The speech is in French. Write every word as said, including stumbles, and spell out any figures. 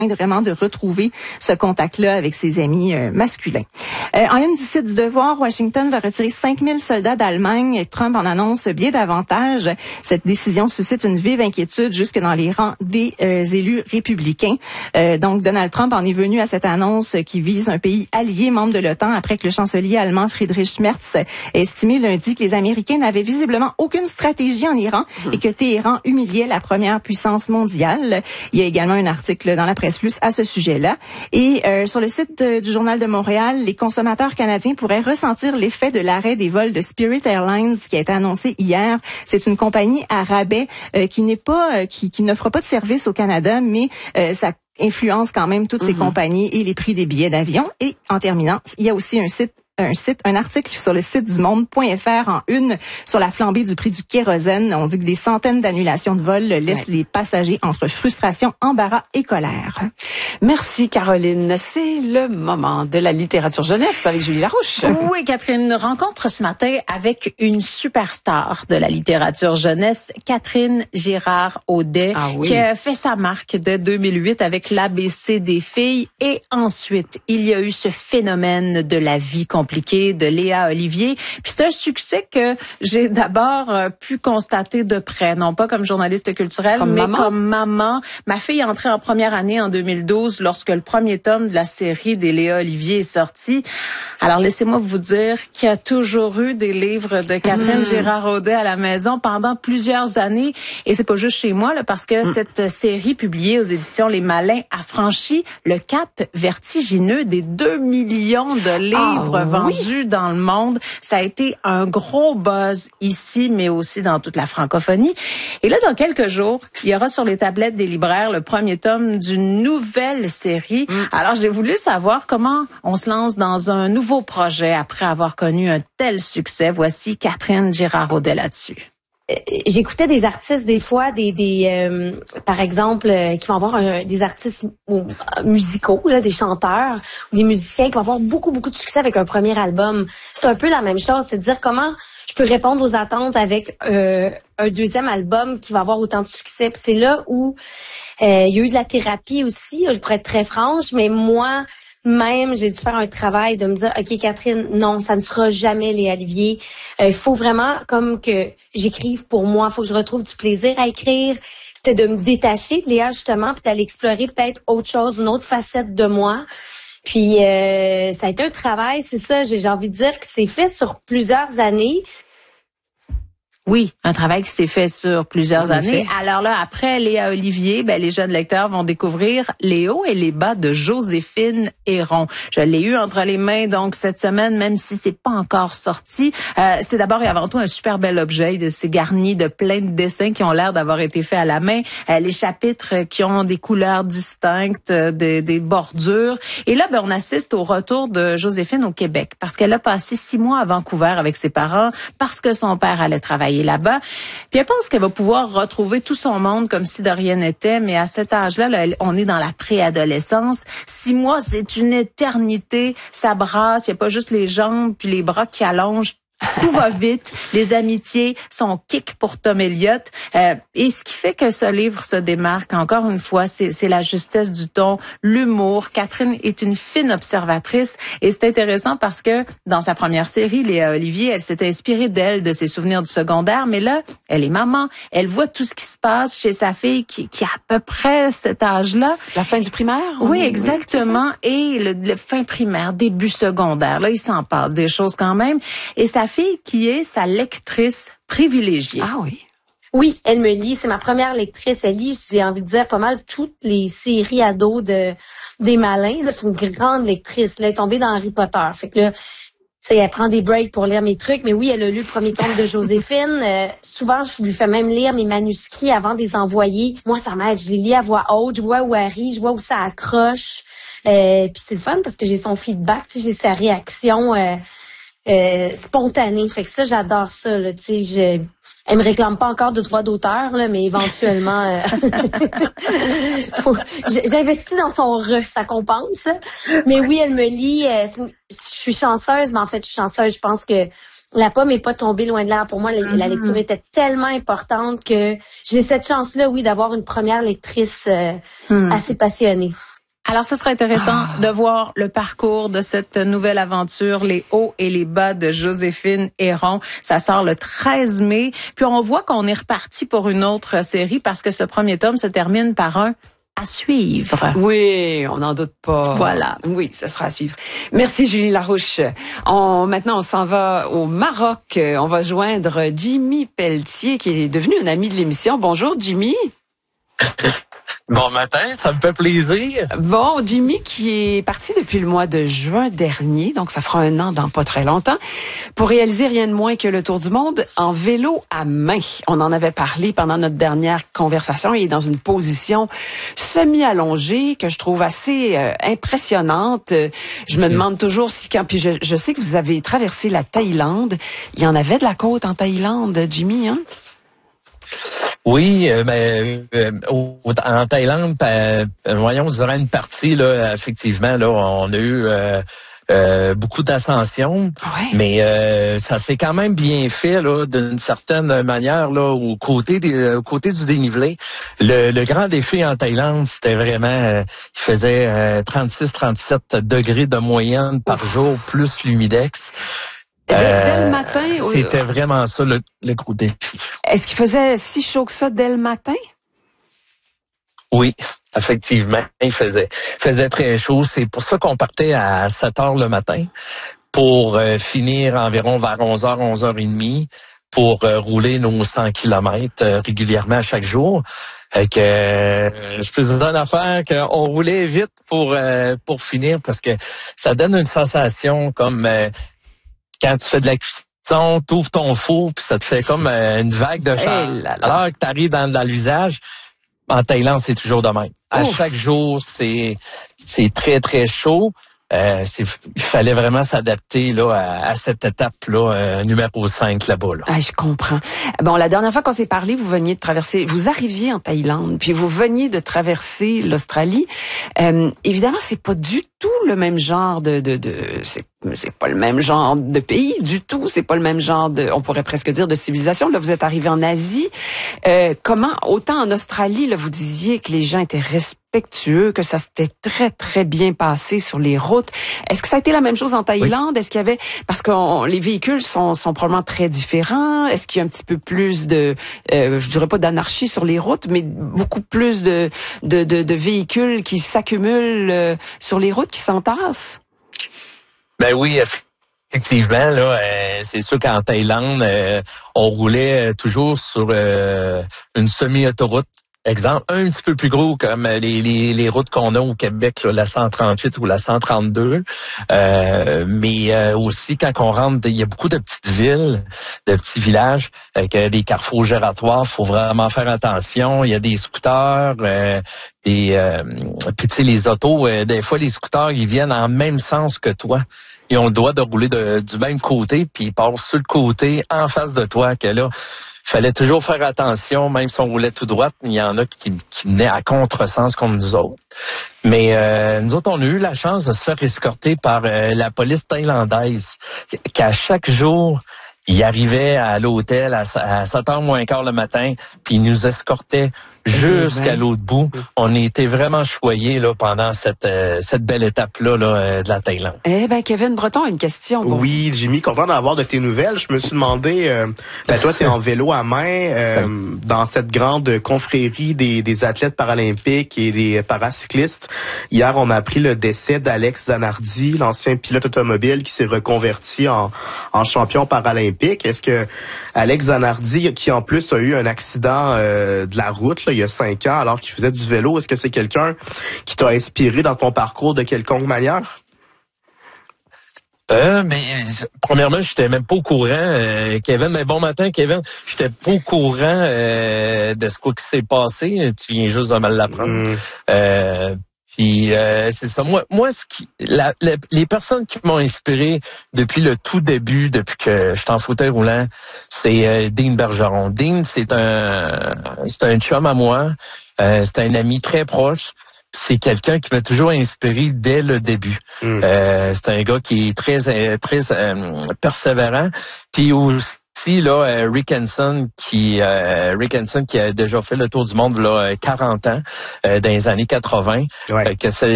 vraiment de retrouver ce contact-là avec ses amis euh, masculins. Euh, en une du site du Devoir, Washington va retirer cinq mille soldats d'Allemagne et Trump en annonce bien davantage. Cette décision suscite une vive inquiétude jusque dans les rangs des euh, élus républicains. Euh, donc, Donald Trump en est venu à cette annonce qui vise un pays allié, membre de l'OTAN, après que le chancelier allemand Friedrich Merz ait estimé lundi que les Américains n'avaient visiblement aucune stratégie en Iran et que Téhéran humiliait la première puissance mondiale. Il y a également un article dans la presse plus à ce sujet-là. Et euh, sur le site de, du Journal de Montréal, les consommateurs canadiens pourraient ressentir l'effet de l'arrêt des vols de Spirit Airlines qui a été annoncé hier. C'est une compagnie à rabais euh, qui n'est pas, euh, qui, qui n'offre pas de service au Canada, mais euh, ça influence quand même toutes ces mm-hmm. compagnies et les prix des billets d'avion. Et en terminant, il y a aussi un site un site, un article sur le site du monde point f r en une sur la flambée du prix du kérosène. On dit que des centaines d'annulations de vols laissent ouais. les passagers entre frustration, embarras et colère. Merci Caroline. C'est le moment de la littérature jeunesse avec Julie Larouche. Oui, Catherine, rencontre ce matin avec une superstar de la littérature jeunesse, Catherine Girard-Audet, ah oui. qui a fait sa marque dès deux mille huit avec l'A B C des filles. Et ensuite, il y a eu ce phénomène de la vie compliquée de Léa Olivier. Puis c'est un succès que j'ai d'abord euh, pu constater de près, non pas comme journaliste culturelle, comme mais maman. comme maman. Ma fille est entrée en première année en deux mille douze lorsque le premier tome de la série des Léa Olivier est sorti. Alors laissez-moi vous dire qu'il y a toujours eu des livres de Catherine mmh. Girard-Audet à la maison pendant plusieurs années. Et c'est pas juste chez moi, là, parce que mmh. cette série publiée aux éditions Les Malins a franchi le cap vertigineux des deux millions de livres oh, vendus oui. dans le monde. Ça a été un gros buzz ici, mais aussi dans toute la francophonie. Et là, dans quelques jours, il y aura sur les tablettes des libraires le premier tome d'une nouvelle série. Mm. Alors, j'ai voulu savoir comment on se lance dans un nouveau projet après avoir connu un tel succès. Voici Catherine Girard-Audet là-dessus. J'écoutais des artistes des fois, des, des euh, par exemple, euh, qui vont avoir un, des artistes euh, musicaux, là, des chanteurs ou des musiciens qui vont avoir beaucoup, beaucoup de succès avec un premier album. C'est un peu la même chose, c'est de dire comment je peux répondre aux attentes avec euh, un deuxième album qui va avoir autant de succès. Puis c'est là où euh, il y a eu de la thérapie aussi, je pourrais être très franche, mais moi... Même, j'ai dû faire un travail de me dire, OK, Catherine, non, ça ne sera jamais Léa Olivier. Il euh, faut vraiment comme que j'écrive pour moi. Il faut que je retrouve du plaisir à écrire. C'était de me détacher de Léa, justement, puis d'aller explorer peut-être autre chose, une autre facette de moi. Puis, euh, ça a été un travail, c'est ça, j'ai, j'ai envie de dire que c'est fait sur plusieurs années. Oui, un travail qui s'est fait sur plusieurs en années. Effet. Alors là, après Léa Olivier, ben, les jeunes lecteurs vont découvrir les hauts et les bas de Joséphine Héron. Je l'ai eu entre les mains donc cette semaine, même si c'est pas encore sorti. Euh, c'est d'abord et avant tout un super bel objet. C'est garni de plein de dessins qui ont l'air d'avoir été faits à la main. Euh, les chapitres qui ont des couleurs distinctes, euh, des, des bordures. Et là, ben, on assiste au retour de Joséphine au Québec parce qu'elle a passé six mois à Vancouver avec ses parents parce que son père allait travailler là-bas. Puis elle pense qu'elle va pouvoir retrouver tout son monde comme si de rien n'était, mais à cet âge-là, là, on est dans la préadolescence. Six mois, c'est une éternité. Ça brasse, il n'y a pas juste les jambes puis les bras qui allongent. Tout va vite, les amitiés sont kick pour Tom Elliott. Euh, et ce qui fait que ce livre se démarque, encore une fois, c'est, c'est la justesse du ton, l'humour. Catherine est une fine observatrice et c'est intéressant parce que dans sa première série, Léa Olivier, elle s'est inspirée d'elle, de ses souvenirs du secondaire, mais là, elle est maman, elle voit tout ce qui se passe chez sa fille qui, qui a à peu près cet âge-là. La fin du primaire? Oui, exactement. Oui, et le, le fin primaire, début secondaire, là, il s'en passe des choses quand même. Et sa fille qui est sa lectrice privilégiée. Ah oui. Oui, elle me lit. C'est ma première lectrice. Elle lit, j'ai envie de dire, pas mal toutes les séries ados de des Malins. Là, c'est une grande lectrice. Là, elle est tombée dans Harry Potter. Fait que là, tu sais, elle prend des breaks pour lire mes trucs. Mais oui, elle a lu le premier tome de Joséphine. Euh, souvent, je lui fais même lire mes manuscrits avant de les envoyer. Moi, ça m'aide. Je les lis à voix haute. Je vois où elle rit. Je vois où ça accroche. Euh, puis c'est le fun parce que j'ai son feedback. Tu sais, j'ai sa réaction... Euh, Euh, spontané. Fait que ça, j'adore ça. Là. Tu sais, je, elle me réclame pas encore de droit d'auteur, là, mais éventuellement, euh, faut, j'investis dans son re, ça compense. Mais oui, elle me lit. Euh, je suis chanceuse, mais en fait, je suis chanceuse. Je pense que la pomme est pas tombée loin de l'air. Pour moi, la, mm-hmm. la lecture était tellement importante que j'ai cette chance-là, oui, d'avoir une première lectrice euh, mm. assez passionnée. Alors, ce serait intéressant ah. de voir le parcours de cette nouvelle aventure, les hauts et les bas de Joséphine Héron. Ça sort le treize mai. Puis on voit qu'on est reparti pour une autre série parce que ce premier tome se termine par un à suivre. Oui, on n'en doute pas. Voilà. Oui, ce sera à suivre. Merci Julie Larouche. On, maintenant, on s'en va au Maroc. On va joindre Jimmy Pelletier, qui est devenu un ami de l'émission. Bonjour Jimmy. Bon matin, ça me fait plaisir. Bon, Jimmy qui est parti depuis le mois de juin dernier, donc ça fera un an dans pas très longtemps, pour réaliser rien de moins que le tour du monde en vélo à main. On en avait parlé pendant notre dernière conversation. Il est dans une position semi-allongée que je trouve assez euh, impressionnante. Je me demande toujours si quand, puis je, je sais que vous avez traversé la Thaïlande. Il y en avait de la côte en Thaïlande, Jimmy, hein? Oui, euh, ben, euh, au, en Thaïlande, ben, voyons, durant une partie, là, effectivement, là, on a eu euh, euh, beaucoup d'ascension, ouais. mais euh, ça s'est quand même bien fait, là, d'une certaine manière, là, au côté des, au côté du dénivelé. Le, le grand défi en Thaïlande, c'était vraiment, euh, il faisait euh, trente-six trente-sept degrés de moyenne par Ouf. jour, plus l'humidex. Dès, dès le matin? C'était vraiment ça le, le gros défi. Est-ce qu'il faisait si chaud que ça dès le matin? Oui, effectivement, il faisait, faisait très chaud. C'est pour ça qu'on partait à sept heures le matin pour euh, finir environ vers onze heures, onze heures trente pour euh, rouler nos cent kilomètres euh, régulièrement chaque jour. Fait que euh, je peux vous donner affaire qu'on roulait vite pour euh, pour finir parce que ça donne une sensation comme euh, quand tu fais de la cuisson, tu ouvres ton four, puis ça te fait comme euh, une vague de chaleur. Hey Alors que tu arrives dans, dans le visage, en Thaïlande, c'est toujours de même. À Ouf. chaque jour, c'est c'est très, très chaud. Euh, c'est, il fallait vraiment s'adapter là à, à cette étape-là, euh, numéro cinq là-bas. Là. Ah, je comprends. Bon, la dernière fois qu'on s'est parlé, vous veniez de traverser, vous arriviez en Thaïlande, puis vous veniez de traverser l'Australie. Euh, évidemment, c'est pas du tout le même genre de, de, de c'est, c'est pas le même genre de pays du tout. C'est pas le même genre de, on pourrait presque dire de civilisation. Là, vous êtes arrivé en Asie. Euh, comment, autant en Australie, là, vous disiez que les gens étaient respectueux, que ça s'était très, très bien passé sur les routes. Est-ce que ça a été la même chose en Thaïlande? Oui. Est-ce qu'il y avait, parce que on, les véhicules sont, sont probablement très différents. Est-ce qu'il y a un petit peu plus de, euh, je dirais pas d'anarchie sur les routes, mais beaucoup plus de, de, de, de véhicules qui s'accumulent euh, sur les routes, qui s'entassent? Ben oui, effectivement, là, euh, c'est sûr qu'en Thaïlande, euh, on roulait toujours sur euh, une semi-autoroute. Exemple, un petit peu plus gros comme les, les, les routes qu'on a au Québec, là, la cent trente-huit ou la cent trente-deux. Euh, mais euh, aussi, quand on rentre, il y a beaucoup de petites villes, de petits villages, avec euh, des carrefours gératoires. Faut vraiment faire attention. Il y a des scooters, euh, des euh, puis tu sais, les autos, euh, des fois, les scooters, ils viennent en même sens que toi. Ils ont le droit de rouler de, du même côté, puis ils passent sur le côté, en face de toi, que là... Il fallait toujours faire attention, même si on roulait tout droit, il y en a qui, qui venaient à contresens comme nous autres. Mais euh, nous autres, on a eu la chance de se faire escorter par euh, la police thaïlandaise, qu'à chaque jour, ils arrivaient à l'hôtel à, à sept heures moins quart le matin, puis ils nous escortaient jusqu'à l'autre bout. On a été vraiment choyés là pendant cette euh, cette belle étape-là là, euh, de la Thaïlande. Eh ben, Kevin Breton a une question. Bon. Oui, Jimmy, content d'avoir de tes nouvelles. Je me suis demandé, euh, ben toi, tu es en vélo à main euh, dans cette grande confrérie des, des athlètes paralympiques et des paracyclistes. Hier, on a appris le décès d'Alex Zanardi, l'ancien pilote automobile qui s'est reconverti en, en champion paralympique. Est-ce que Alex Zanardi, qui en plus a eu un accident euh, de la route, là, il y a cinq ans, alors qu'il faisait du vélo, est-ce que c'est quelqu'un qui t'a inspiré dans ton parcours de quelconque manière? Euh, mais premièrement, j'étais même pas au courant, euh, Kevin. Mais bon matin, Kevin. J'étais pas au courant euh, de ce quoi qui s'est passé. Tu viens juste de me l'apprendre. Mm. Euh, Puis euh, c'est ça. Moi, moi, ce qui, la, la, les personnes qui m'ont inspiré depuis le tout début, depuis que je suis en fauteuil roulant, c'est euh, Dean Bergeron. Dean, c'est un, c'est un chum à moi. Euh, c'est un ami très proche. C'est quelqu'un qui m'a toujours inspiré dès le début. Mm. Euh, c'est un gars qui est très, très euh, persévérant. Puis aussi, Si là, euh, Rick Hansen qui euh, Rick Hansen qui a déjà fait le tour du monde là quarante ans euh, dans les années quatre-vingts, ouais. euh, que c'est